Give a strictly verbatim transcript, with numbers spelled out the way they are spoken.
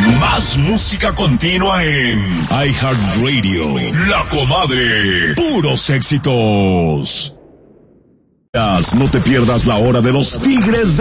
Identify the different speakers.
Speaker 1: Más música continua en iHeartRadio. La Comadre. Puros éxitos. No te pierdas la hora de los Tigres de